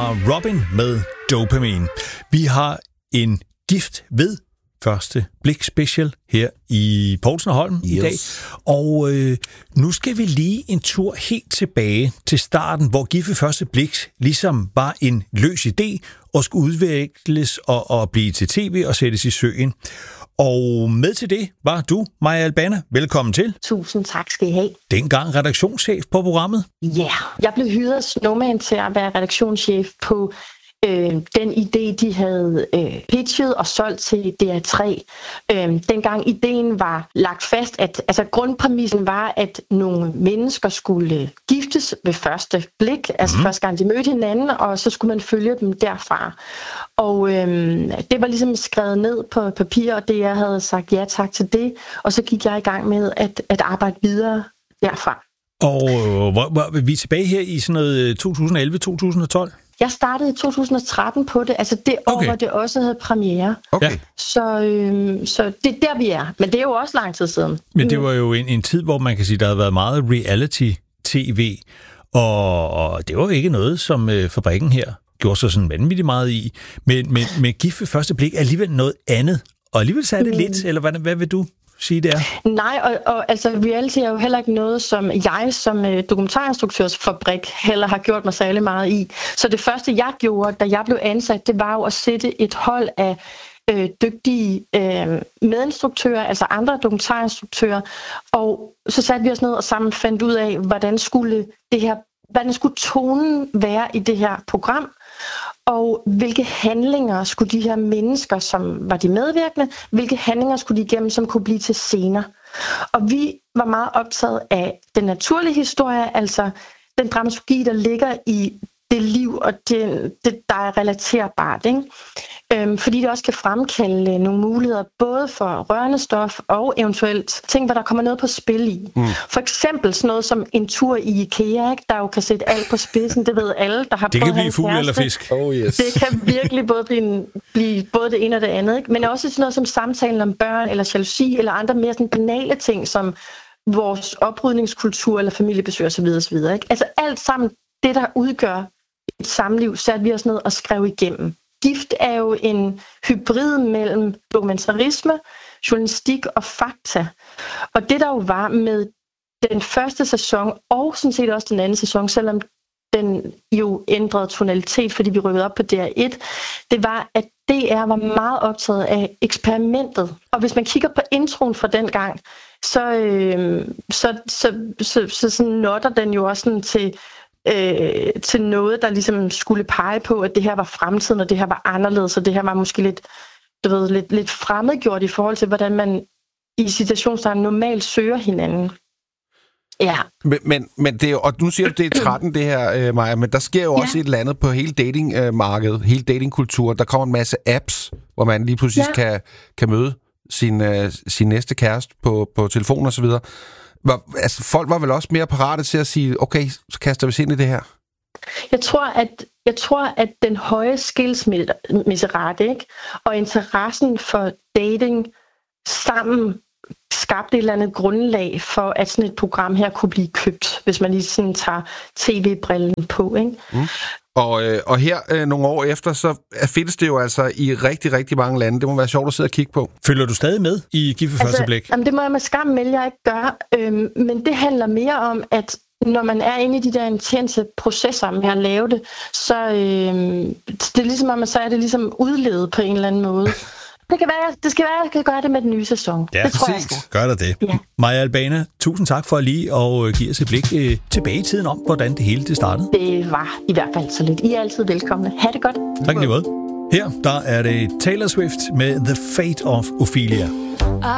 var Robin med Dopamine. Vi har en gift ved første blik special her i Poulsen og Holm i dag. Og nu skal vi lige en tur helt tilbage til starten, hvor gift ved første blik ligesom var en løs idé og skulle udvikles og blive til tv og sættes i søen. Og med til det var du, Maja Albana. Velkommen til. Tusind tak skal I have. Dengang redaktionschef på programmet. Ja, jeg blev hyret af Snowman til at være redaktionschef på den idé, de havde pitchet og solgt til DR3. Dengang ideen var lagt fast, at grundpræmissen var, at nogle mennesker skulle giftes ved første blik, altså første gang de mødte hinanden, og så skulle man følge dem derfra. Og det var ligesom skrevet ned på papir, og det jeg havde sagt ja tak til det, og så gik jeg i gang med at arbejde videre derfra. Og hvor vi er tilbage her i sådan noget 2011-2012? Jeg startede i 2013 på det, altså det år, hvor det også havde premiere. Okay. Så det er der, vi er. Men det er jo også lang tid siden. Men det var jo en tid, hvor man kan sige, der havde været meget reality-tv, og det var jo ikke noget, som fabrikken her gjorde sig sådan vanvittigt meget i. Men gift ved første blik er alligevel noget andet. Og alligevel så er det lidt, eller hvad vil du sige det er? Nej, og altså reality er jo heller ikke noget, som jeg som dokumentarinstruktørsfabrik heller har gjort mig særlig meget i. Så det første, jeg gjorde, da jeg blev ansat, det var jo at sætte et hold af dygtige medinstruktører, altså andre dokumentarinstruktører, og så satte vi os ned og sammen fandt ud af, hvordan skulle tonen være i det her program, og hvilke handlinger skulle de her mennesker, som var de medvirkende, hvilke handlinger skulle de igennem, som kunne blive til scener. Og vi var meget optaget af den naturlige historie, altså den dramaturgi, der ligger i det liv, og det der er relaterbart, ikke? Fordi det også kan fremkalde nogle muligheder, både for rørende stof og eventuelt ting, hvor der kommer noget på spil i. For eksempel sådan noget som en tur i IKEA, ikke? Der jo kan sætte alt på spidsen, det ved alle, der har det kan blive fugl eller fisk. Oh, yes. Det kan virkelig blive både det ene og det andet, ikke? Men også sådan noget som samtalen om børn, eller jalousi, eller andre mere sådan banale ting, som vores oprydningskultur, eller familiebesøg osv. Ikke? Altså alt sammen, det der udgør et samliv, satte vi os ned og skrev igennem. Gift er jo en hybrid mellem dokumentarisme, journalistik og fakta. Og det der jo var med den første sæson, og sådan set også den anden sæson, selvom den jo ændrede tonalitet, fordi vi rykkede op på DR1, det var, at DR var meget optaget af eksperimentet. Og hvis man kigger på introen fra den gang, så notter den jo også sådan til noget, der ligesom skulle pege på, at det her var fremtiden, og det her var anderledes, og det her var måske lidt fremmedgjort i forhold til, hvordan man i situationstegn normalt søger hinanden. Ja. Men det er jo, og nu siger du, det er 13 det her, Maja, men der sker jo også et eller andet på hele datingmarkedet, hele datingkulturen. Der kommer en masse apps, hvor man lige pludselig kan møde sin næste kæreste på telefon og så videre. Folk var vel også mere parate til at sige, okay, så kaster vi os ind i det her? Jeg tror, at den høje skilsmisserate, ikke, og interessen for dating sammen skabte et eller andet grundlag for, at sådan et program her kunne blive købt, hvis man lige sådan tager tv-brillen på, ikke? Og her nogle år efter, så findes det jo altså i rigtig, rigtig mange lande. Det må være sjovt at sidde og kigge på. Følger du stadig med i gift ved første blik? Jamen, det må jeg med skam melde, jeg ikke gør. Men det handler mere om, at når man er inde i de der intense processer med at lave det, så det er ligesom, så er det ligesom udledet på en eller anden måde. Det skal være, at jeg kan gøre det med den nye sæson. Ja, det tror jeg skal. Gør der det. Ja. Maja Albana, tusind tak for lige at give os et blik tilbage i tiden om, hvordan det hele startede. Det var i hvert fald så lidt. I er altid velkomne. Ha' det godt. Tak lige måde. Her der er det Taylor Swift med The Fate of Ophelia.